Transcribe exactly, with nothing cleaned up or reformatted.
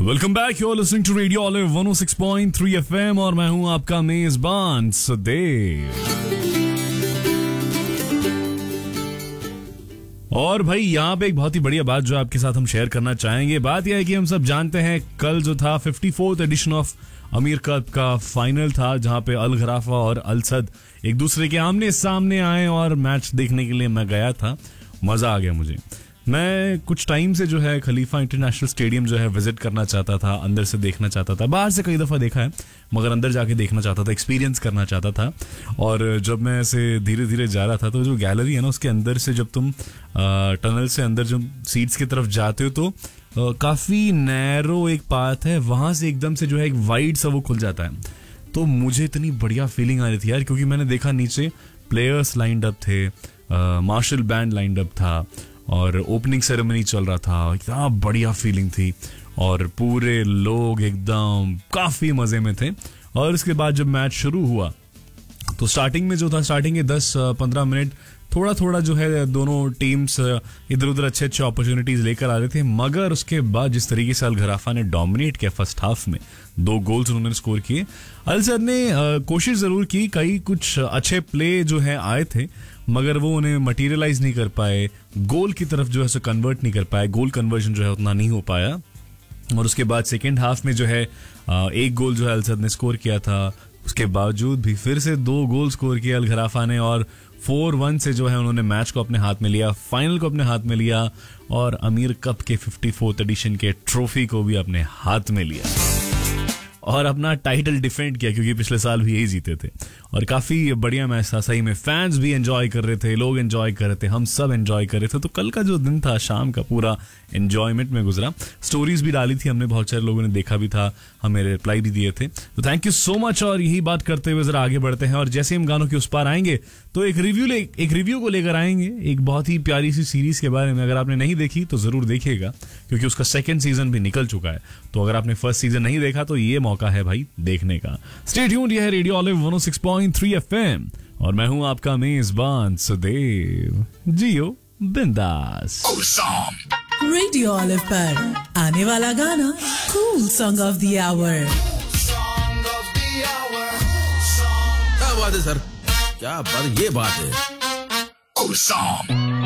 Welcome back, you are listening to radio olive one O six point three FM और मैं हूं आपका मेजबान सदेव। और भाई यहाँ पे एक बहुत ही बढ़िया बात जो आपके साथ हम शेयर करना चाहेंगे, बात यह है कि हम सब जानते हैं कल जो था फिफ्टी फोर्थ एडिशन ऑफ अमीर कप का फाइनल था, जहां पे अल गराफा और अल सद एक दूसरे के आमने सामने आए और मैच देखने के लिए मैं गया था। मजा आ गया मुझे। मैं कुछ टाइम से जो है खलीफा इंटरनेशनल स्टेडियम जो है विजिट करना चाहता था, अंदर से देखना चाहता था। बाहर से कई दफ़ा देखा है मगर अंदर जाके देखना चाहता था, एक्सपीरियंस करना चाहता था। और जब मैं ऐसे धीरे धीरे जा रहा था तो जो गैलरी है ना, उसके अंदर से जब तुम टनल से अंदर जब सीट्स की तरफ जाते हो तो काफ़ी नैरो एक पाथ है, वहाँ से एकदम से जो है एक वाइड सा वो खुल जाता है। तो मुझे इतनी बढ़िया फीलिंग आ रही थी यार, क्योंकि मैंने देखा नीचे प्लेयर्स लाइंड अप थे, मार्शल बैंड लाइंड अप था और ओपनिंग सेरेमनी चल रहा था। इतना बढ़िया फीलिंग थी और पूरे लोग एकदम काफ़ी मज़े में थे। और उसके बाद जब मैच शुरू हुआ तो स्टार्टिंग में जो था, स्टार्टिंग के दस पंद्रह मिनट थोड़ा थोड़ा जो है दोनों टीम्स इधर उधर अच्छे अच्छे अपॉर्चुनिटीज लेकर आ रहे थे, मगर उसके बाद जिस तरीके से अल गराफा ने डोमिनेट किया फर्स्ट हाफ में, दो गोल्स उन्होंने स्कोर किए। अल सद ने कोशिश जरूर की, कई कुछ अच्छे प्ले जो है आए थे मगर वो उन्हें मटेरियलाइज नहीं कर पाए, गोल की तरफ जो है कन्वर्ट नहीं कर पाए, गोल कन्वर्जन जो है उतना नहीं हो पाया। और उसके बाद सेकेंड हाफ में जो है एक गोल जो है अल सद ने स्कोर किया था, उसके बावजूद भी फिर से दो गोल स्कोर किया अल गराफा ने और फोर वन से जो है उन्होंने मैच को अपने हाथ में लिया, फाइनल को अपने हाथ में लिया और अमीर कप के फिफ्टी फोर्थ एडिशन के ट्रॉफी को भी अपने हाथ में लिया और अपना टाइटल डिफेंड किया, क्योंकि पिछले साल भी यही जीते थे। और काफ़ी बढ़िया मैच था, सही में फैंस भी एंजॉय कर रहे थे, लोग एंजॉय कर रहे थे, हम सब एंजॉय कर रहे थे। तो कल का जो दिन था शाम का पूरा एंजॉयमेंट में गुजरा। स्टोरीज भी डाली थी हमने, बहुत सारे लोगों ने देखा भी था, हमें रिप्लाई भी दिए थे, तो थैंक यू सो मच। और यही बात करते हुए जरा आगे बढ़ते हैं और जैसे हम गानों के उस पार आएंगे तो एक रिव्यू ले एक रिव्यू को लेकर आएंगे एक बहुत ही प्यारी सी सीरीज के बारे में। अगर आपने नहीं देखी तो जरूर देखिएगा, क्योंकि उसका सेकंड सीजन भी निकल चुका है। तो अगर आपने फर्स्ट सीजन नहीं देखा तो ये मौका है भाई देखने का। स्टे ट्यून्ड, यह है रेडियो ऑलिव वन ओ सिक्स पॉइंट थ्री एफएम और मैं हूं आपका मेजबान सदेव। जियो बिंदास। रेडियो ऑलिव पर आने वाला गाना cool song of the our. क्या बात है सर, क्या बात, ये बात है।